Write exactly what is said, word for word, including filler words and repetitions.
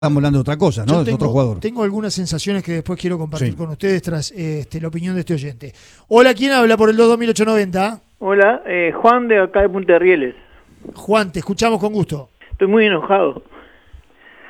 Estamos hablando de otra cosa, ¿no? Yo Es tengo, otro jugador. tengo algunas sensaciones que después quiero compartir Sí. con ustedes tras este, la opinión de este oyente. Hola, ¿quién habla por el dos dos mil ochocientos noventa? Hola, eh, Juan de acá de Punta de Rieles. Juan, te escuchamos con gusto. Estoy muy enojado.